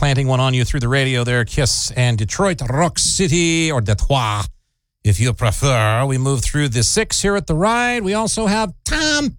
planting one on you through the radio there. Kiss and Detroit Rock City, or Detroit, if you prefer. We move through the 6 here at the Ride. We also have Tom